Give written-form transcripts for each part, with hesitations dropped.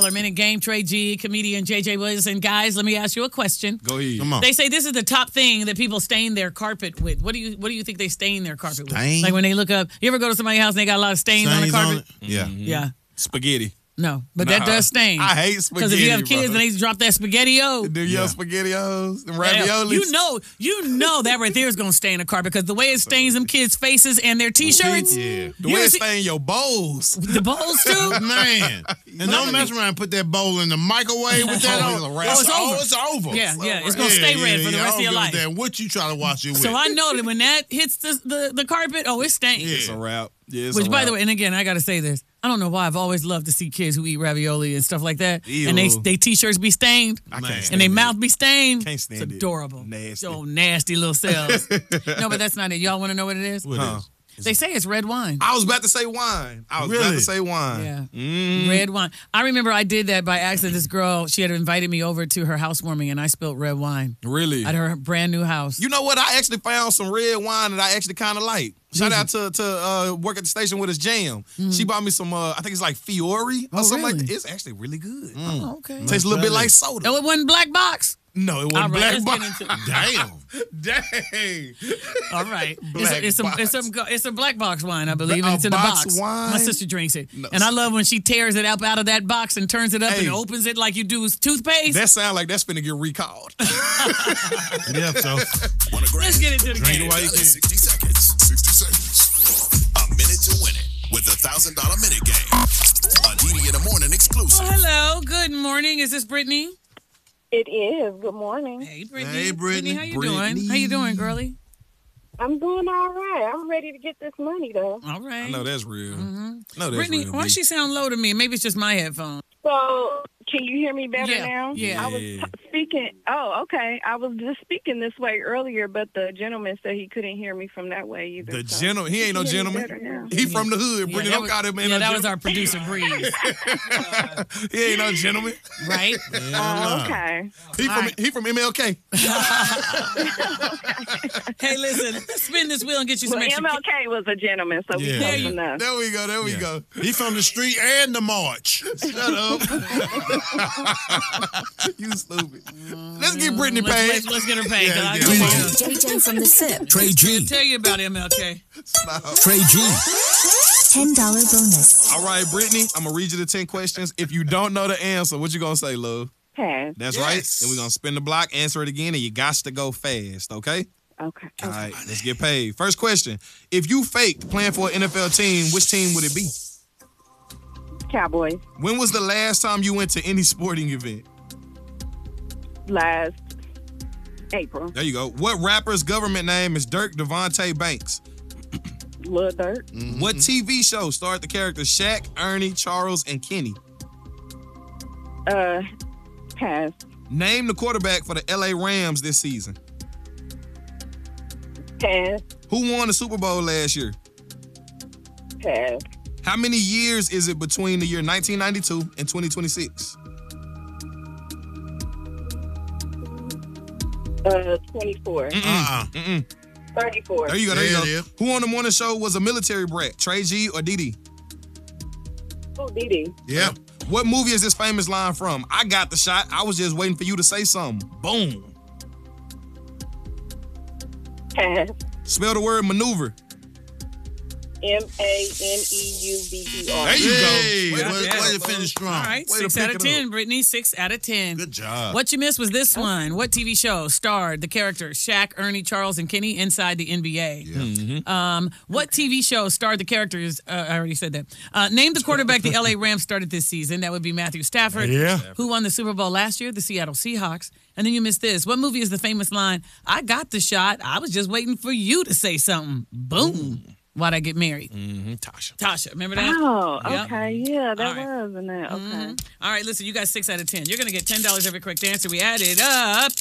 Minute Game. Trey G, comedian JJ Williamson. Guys, let me ask you a question. Go ahead. Come on. They say this is the top thing that people stain their carpet with. What do you think they stain their carpet Stain? with? Like when they look up, you ever go to somebody's house and they got a lot of stains on the Stains carpet? on it? Yeah. Yeah. Spaghetti. No, but that does stain. I hate spaghetti. Because if you have kids bro. and they drop that spaghetti-o. Do your SpaghettiOs and raviolis. You know that right there is going to stain the carpet because the way it stains them kids' faces and their T-shirts. Yeah. The way it stain your bowls. The bowls, too? Man. And don't mess around and put that bowl in the microwave with that on. It's over. Yeah, it's going to stay red for the rest of your life. What you try to wash it with. So I know that when that hits the carpet, it stains. It's a wrap. Yeah, it's Which, a by wrap. the way, and again, I got to say this. I don't know why I've always loved to see kids who eat ravioli and stuff like that. Ew. And they T-shirts be stained. I can't stand And their it. mouth be stained. Can't stand it's it. adorable. Nasty. Oh, nasty little cells. No, but that's not it. Y'all want to know what it is? What Huh. is? They say it's red wine. I was about to say wine. Yeah. Red wine. I remember I did that by accident. This girl, she had invited me over to her housewarming, and I spilled red wine Really? at her brand new house. You know what? I actually found some red wine that I actually kind of like. Shout out to work at the station with us, Jam. She bought me some, I think it's like Fiore or something like really? that. It's actually really good. Oh, okay. Tastes a little bit like soda. No, it wasn't black box. No, it All wasn't right, black let's get box. into Dang. All right. Black It's a black box wine, I believe. A And it's in a box box. wine? My sister drinks it. No. And I love when she tears it up out of that box and turns it up Hey. and opens it like you do with toothpaste. That sound like that's finna get recalled. Yeah, so Let's get into the drink game. it while you can. 60 seconds. 60 seconds. A minute to win it with the $1,000 minute game. A DD in the morning exclusive. Well, hello. Good morning. Is this Brittany? It is. Good morning. Hey, Brittany. Hey, Brittany. How you doing? How you doing, girlie? I'm doing all right. I'm ready to get this money, though. All right. I know that's real. No, that's Brittany, real. why B. she sound low to me? Maybe it's just my headphones. So, can you hear me better Yeah, now? yeah. I was speaking. Oh, okay. I was just speaking this way earlier, but the gentleman said he couldn't hear me from that way either. The so gentleman, he ain't no you hear me gentleman. better now. He from the hood. Brittany, that don't was, call that man yeah, no that was gentleman. our producer, Breeze. He ain't no gentleman. Right? Okay. He from MLK. Hey, listen, let's spin this wheel and get you some Well, extra. MLK was a gentleman, so we Yeah. close Yeah. enough. There we go. There we go. He from the street and the march. Shut up. You stupid. Let's get Brittany paid. Let's get her paid. 'cause I Yeah, don't yeah. wanna JJ from the SIP. Trey G. tell you about MLK. Trey G. $10 bonus. All right, Brittany, I'm going to read you the 10 questions. If you don't know the answer, what you going to say, love? Pass. That's Yes. right. Then we're going to spin the block, answer it again, and you got to go fast, okay? Okay. All right, let's get paid. First question. If you faked playing for an NFL team, which team would it be? Cowboys. When was the last time you went to any sporting event? Last April. There you go. What rapper's government name is Dirk Devontae Banks? Lil Dirt. What TV show starred the characters Shaq, Ernie, Charles, and Kenny? Pass. Name the quarterback for the LA Rams this season. Pass. Who won the Super Bowl last year? Pass. How many years is it between the year 1992 and 2026? 24. 34. There you go. There There you it go. is. Who on the morning show was a military brat? Trey G or Didi? Oh, Didi. Yeah. What movie is this famous line from? I got the shot. I was just waiting for you to say something. Boom. Pass. Spell the word maneuver. MANEUVER. There you Hey, go. way to finish strong. All right, Way to 6 out pick of it 10, Brittany. 6 out of 10. Good job. What you missed was this one. What TV show starred the characters Shaq, Ernie, Charles, and Kenny inside the NBA? What TV show starred the characters? I already said that. Name the quarterback the LA Rams started this season. That would be Matthew Stafford. Yeah. Who won the Super Bowl last year? The Seattle Seahawks. And then you missed this. What movie is the famous line? I got the shot. I was just waiting for you to say something. Boom. Why'd I get married? Tasha. Tasha, remember that? Oh, Yep. okay. Yeah, that All right. was in that. Okay. All right, listen, you got 6 out of 10. You're going to get $10 every correct answer. We added up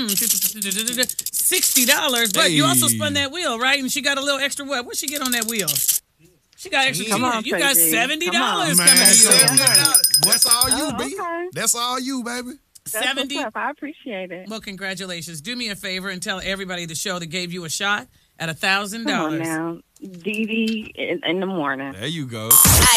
$60, but you also spun that wheel, right? And she got a little extra what? What'd she get on that wheel? She got extra. Come on, you got Tracy. $70 Come on, coming man. to you. That's all you, Oh, B. okay. That's all you, baby. That's 70. what's up. I appreciate it. Well, congratulations. Do me a favor and tell everybody the show that gave you a shot at $1,000. Come on now. Didi in the morning. There you go.